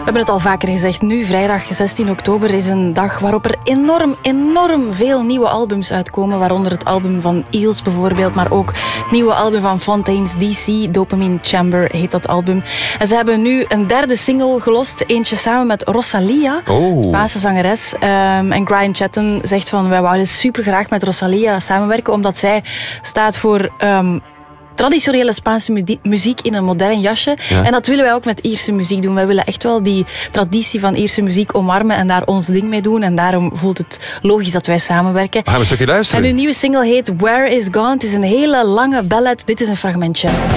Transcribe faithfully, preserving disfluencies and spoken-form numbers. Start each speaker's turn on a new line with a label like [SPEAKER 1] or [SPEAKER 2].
[SPEAKER 1] hebben het al vaker gezegd. Nu, vrijdag zestien oktober, is een dag waarop er enorm, enorm veel nieuwe albums uitkomen. Waaronder het album van Eels bijvoorbeeld, maar ook het nieuwe album van Fontaines D C. Dopamine Chamber heet dat album. En ze hebben nu een derde single gelost. Eentje samen met Rosalia,
[SPEAKER 2] oh.
[SPEAKER 1] Spaanse zangeres. Um, en Brian Chatton zegt van, wij wouden super graag met Rosalia samenwerken, omdat zij staat voor... Um, traditionele Spaanse muziek in een modern jasje.
[SPEAKER 2] Ja.
[SPEAKER 1] En dat willen wij ook met Ierse muziek doen. Wij willen echt wel die traditie van Ierse muziek omarmen en daar ons ding mee doen. En daarom voelt het logisch dat wij samenwerken.
[SPEAKER 2] We gaan een stukje luisteren.
[SPEAKER 1] En hun nieuwe single heet Where Is Gone. Het is een hele lange ballad. Dit is een fragmentje.